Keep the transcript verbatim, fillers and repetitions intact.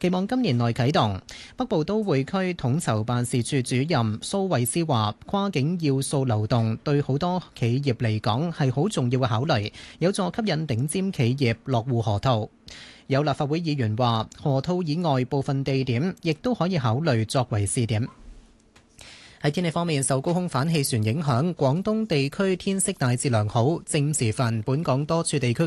期望今年內啟動。北部都會區統籌辦事處主任蘇慧思話，跨境要素流動對好多企業嚟講係好重要嘅考慮，有助吸引頂尖企業落戶河套。有立法會議員話，河套以外部分地點亦都可以考慮作為試點。喺天氣方面，受高空反氣旋影響，廣東地區天色大致良好。正時分，本港多處地區